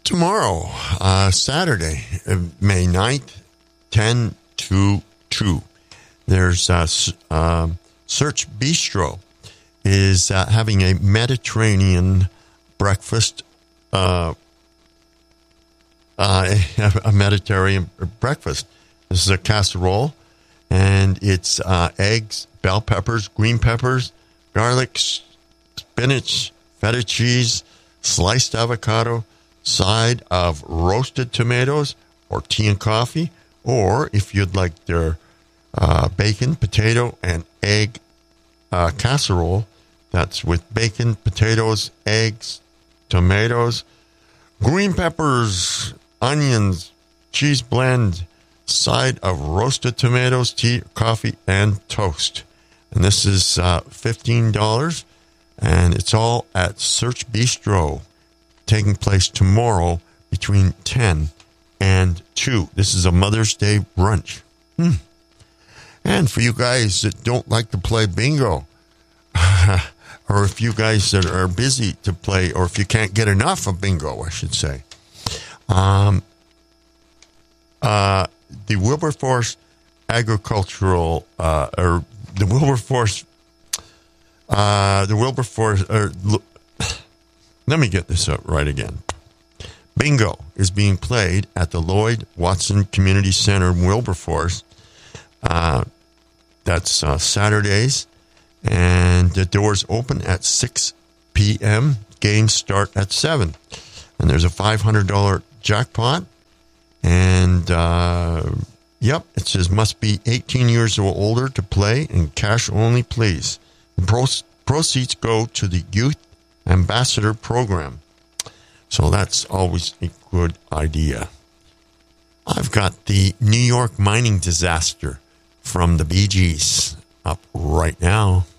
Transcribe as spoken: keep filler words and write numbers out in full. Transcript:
tomorrow, uh, Saturday, May ninth, ten to two. There's uh, uh, Search Bistro is uh, having a Mediterranean breakfast, uh, uh, a Mediterranean breakfast. This is a casserole, and it's uh, eggs, bell peppers, green peppers, garlic, spinach, feta cheese, sliced avocado, side of roasted tomatoes, or tea and coffee, or if you'd like their uh, bacon, potato, and egg uh, casserole, that's with bacon, potatoes, eggs, tomatoes, green peppers, onions, cheese blend, side of roasted tomatoes, tea, coffee, and toast. And this is uh, fifteen dollars, and it's all at Search Bistro, taking place tomorrow between ten and two. This is a Mother's Day brunch. Hmm. And for you guys that don't like to play bingo, or if you guys that are busy to play, or if you can't get enough of bingo, I should say, um, uh, the Wilberforce Agricultural, uh, or the Wilberforce, uh, the Wilberforce, or, let me get this up right again. Bingo is being played at the Lloyd Watson Community Center in Wilberforce. Uh, that's uh, Saturdays, and the doors open at six p.m. Games start at seven. And there's a five hundred dollars jackpot. And, uh, yep, it says must be eighteen years or older to play, and cash only, please. The pro- proceeds go to the Youth Ambassador Program. So that's always a good idea. I've got the New York mining disaster from the Bee Gees up right now.